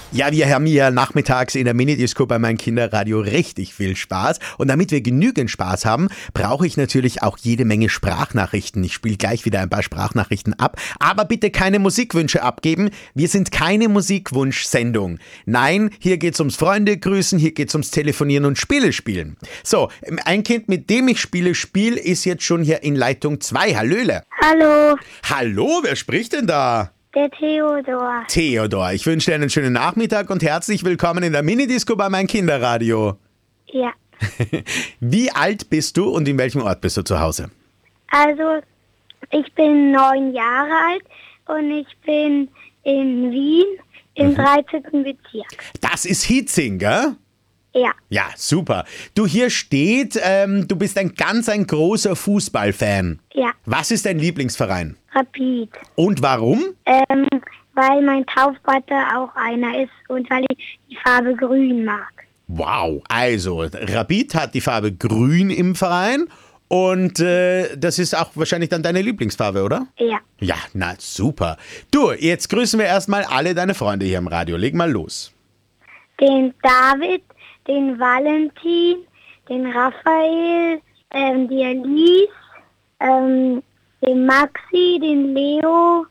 Ja, wir haben hier nachmittags in der Minidisco bei meinem Kinderradio richtig viel Spaß. Und damit wir genügend Spaß haben, brauche ich natürlich auch jede Menge Sprachnachrichten. Ich spiele gleich wieder ein paar Sprachnachrichten ab. Aber bitte keine Musikwünsche abgeben. Wir sind keine Musikwunsch-Sendung. Nein, hier geht's ums Freunde grüßen, hier geht's ums Telefonieren und Spiele spielen. So, ein Kind, mit dem ich spiele, ist jetzt schon hier in Leitung 2. Hallöle. Hallo, Hallo, wer spricht denn da? der Theodor. Theodor, ich wünsche dir einen schönen Nachmittag und herzlich willkommen in der Minidisco bei meinem Kinderradio. Ja, Wie alt bist du und in welchem Ort bist du zu Hause? also ich bin 9 Jahre alt und ich bin in Wien im 13. Bezirk. Das ist Hietzing, gell? Ja, Ja, super. Du, hier steht, du bist ein großer Fußballfan. ja, Was ist dein Lieblingsverein? Rapid. Und warum? Weil mein Taufvater auch einer ist und weil ich die Farbe grün mag. Wow, also Rapid hat die Farbe grün im Verein und das ist auch wahrscheinlich dann deine Lieblingsfarbe, oder? Ja, Ja, na super. Du, jetzt grüßen wir erstmal alle deine Freunde hier im Radio. Leg mal los. den David, den Valentin, den Raphael, die Alice, den Maxi, den Leo,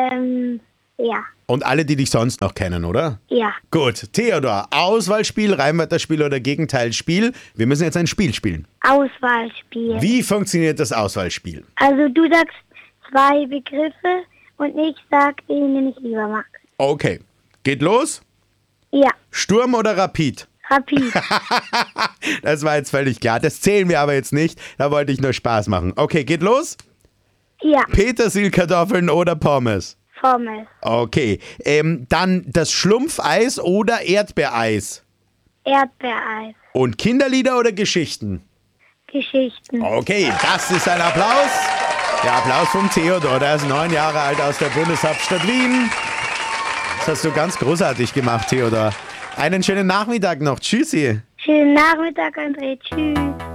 ja, Und alle, die dich sonst noch kennen, oder? ja. Gut, Theodor, Auswahlspiel, Reimwörterspiel oder Gegenteilspiel. Wir müssen jetzt ein Spiel spielen. Auswahlspiel. Wie funktioniert das Auswahlspiel? Also du sagst 2 Begriffe und ich sag den, den ich lieber mag. Okay, geht los? Ja, Sturm oder Rapid? Rapid. Das war jetzt völlig klar. Das zählen wir aber jetzt nicht. Da wollte ich nur Spaß machen. Okay, geht los? Ja, Petersilkartoffeln oder Pommes? Pommes. Okay, dann das Schlumpfeis oder Erdbeereis? Erdbeereis. Und Kinderlieder oder Geschichten? Geschichten. Okay, das ist ein Applaus. Der Applaus vom Theodor, der ist 9 Jahre alt aus der Bundeshauptstadt Wien. Das hast du ganz großartig gemacht, Theodor. Einen schönen Nachmittag noch. Tschüssi. Schönen Nachmittag, André. Tschüss.